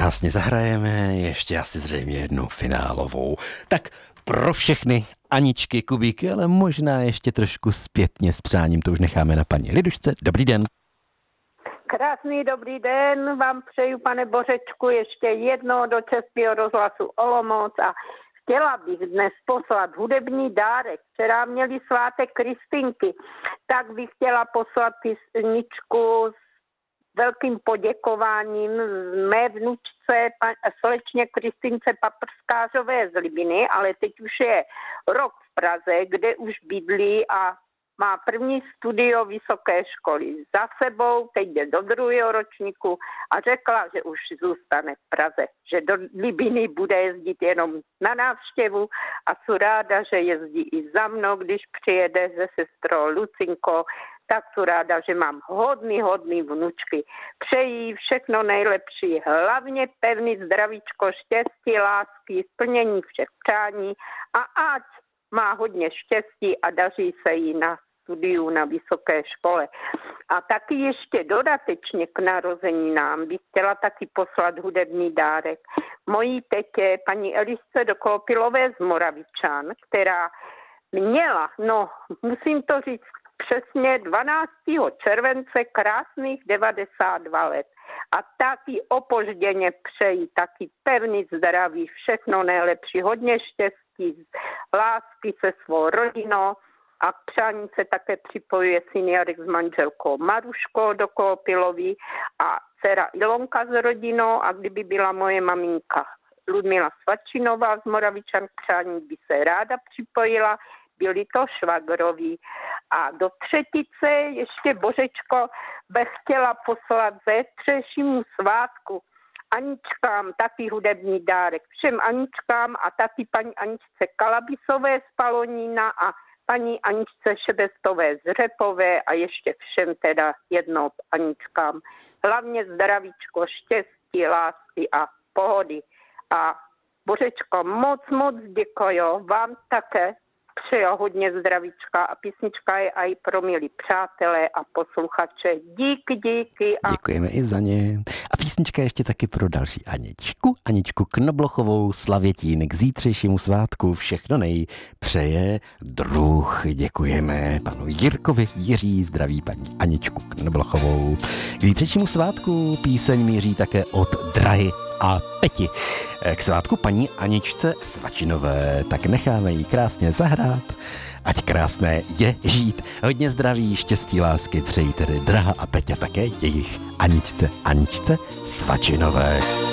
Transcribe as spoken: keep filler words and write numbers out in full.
krásně zahrajeme ještě asi zřejmě jednu finálovou. Tak pro všechny Aničky, Kubíky, ale možná ještě trošku zpětně s přáním, to už necháme na paní Lidušce. Dobrý den. Krásný dobrý den vám přeju, pane Bořečku, ještě jedno do Českého rozhlasu Olomouc a chtěla bych dnes poslat hudební dárek. Včera měli svátek Kristýnky, tak bych chtěla poslat písničku s velkým poděkováním mé vnučce, slečně Kristýnce Paprskářové z Libiny, ale teď už je rok v Praze, kde už bydlí a má první studio vysoké školy za sebou, teď jde do druhého ročníku a řekla, že už zůstane v Praze, že do Libiny bude jezdit jenom na návštěvu a jsou ráda, že jezdí i za mnou, když přijede se sestrou Lucinko, tak jsou ráda, že mám hodný, hodný vnučky. Přeji všechno nejlepší, hlavně pevný zdravíčko, štěstí, lásky, splnění všech přání a ať má hodně štěstí a daří se jí na studiu na vysoké škole. A taky ještě dodatečně k narozeninám bych chtěla taky poslat hudební dárek mojí tetě, paní Elisce Dokolopilové z Moravičan, která měla, no musím to říct přesně dvanáctého července krásných devadesát dva let. A taky opožděně přeji, taky pevný zdraví, všechno nejlepší, hodně štěstí, lásky se svou rodinou a k přání se také připojuje syn Jarek s manželkou Maruškou do Kolopilový a dcera Ilonka s rodinou a kdyby byla moje maminka Ludmila Svačinová z Moravičan, k přání by se ráda připojila, byli to švagroví. A do třetice ještě Bořečko bych chtěla poslat ze střejšímu svátku Aničkám taky hudební dárek. Všem Aničkám a taky paní Aničce Kalabisové z Palonína a paní Aničce Šebestové z Řepové a ještě všem teda jednou Aničkám. Hlavně zdravíčko, štěstí, lásky a pohody. A Bořečko, moc, moc děkuju vám také. Přeju hodně zdravíčka a písnička je i pro milí přátelé a posluchače. Díky, díky. A... Děkujeme i za ně. A písnička ještě taky pro další Aničku. Aničku Knoblochovou, slavětín k zítřejšímu svátku. Všechno nej přeje druh. Děkujeme panu Jirkovi. Jiří zdraví paní Aničku Knoblochovou. K zítřejšímu svátku píseň míří také od Drahy a Peti. K svátku paní Aničce Svačinové, tak necháme jí krásně zahrát, ať krásné je žít. Hodně zdraví, štěstí, lásky přejí tedy Draha a Peťa také jejich Aničce, Aničce Svačinové.